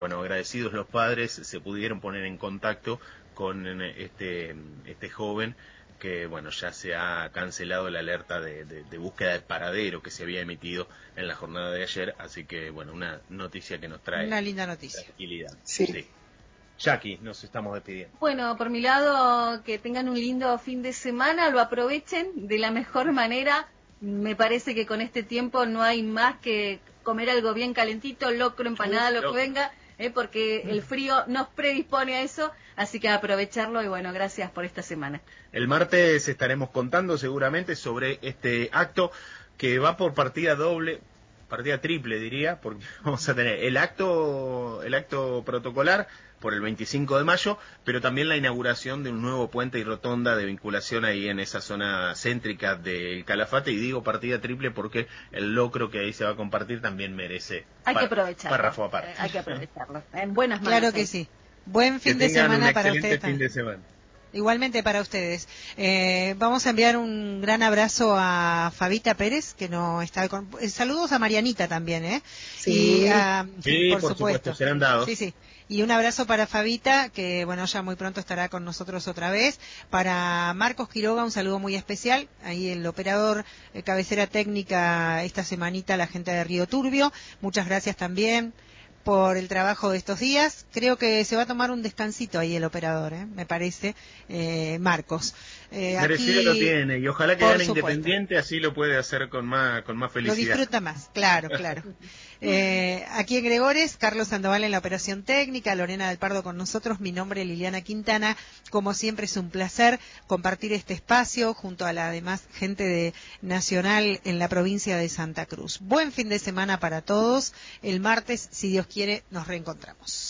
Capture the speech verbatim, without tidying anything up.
Bueno, agradecidos los padres, se pudieron poner en contacto con este, este joven que, bueno, ya se ha cancelado la alerta de, de, de búsqueda de paradero que se había emitido en la jornada de ayer, así que, bueno, una noticia que nos trae una linda noticia. Tranquilidad. Sí. Sí. Jackie, nos estamos despidiendo. Bueno, por mi lado, que tengan un lindo fin de semana, lo aprovechen de la mejor manera. Me parece que con este tiempo no hay más que comer algo bien calentito, locro, empanada, lo que venga, eh, porque el frío nos predispone a eso, así que aprovecharlo y bueno, gracias por esta semana. El martes estaremos contando seguramente sobre este acto que va por partida doble, partida triple diría, porque vamos a tener el acto, el acto protocolar por el veinticinco de mayo, pero también la inauguración de un nuevo puente y rotonda de vinculación ahí en esa zona céntrica del Calafate, y digo partida triple porque el locro que ahí se va a compartir también merece hay que aprovecharlo, párrafo aparte. Eh, hay que aprovecharlo, en buenas manos. Claro que sí. Buen fin que de semana un para ustedes. ustedes. Fin de semana. Igualmente para ustedes. Eh, vamos a enviar un gran abrazo a Fabita Pérez, que no está con... Saludos a Marianita también, ¿eh? Sí, y a, sí por, por supuesto. supuesto, serán dados. Sí, sí. Y un abrazo para Fabita, que bueno, ya muy pronto estará con nosotros otra vez. Para Marcos Quiroga, un saludo muy especial. Ahí el operador, eh, cabecera técnica esta semanita, la gente de Río Turbio. Muchas gracias también por el trabajo de estos días. Creo que se va a tomar un descansito ahí el operador, ¿eh? Me parece, eh, Marcos. Eh, Merecido aquí, lo tiene, y ojalá que gane supuesto. Independiente, así lo puede hacer con más, con más felicidad. Lo disfruta más, claro, claro. Eh, aquí en Gregores, Carlos Sandoval en la operación técnica, Lorena del Pardo con nosotros, mi nombre es Liliana Quintana. Como siempre es un placer compartir este espacio junto a la demás gente de Nacional en la provincia de Santa Cruz. Buen fin de semana para todos. El martes, si Dios quiere, nos reencontramos.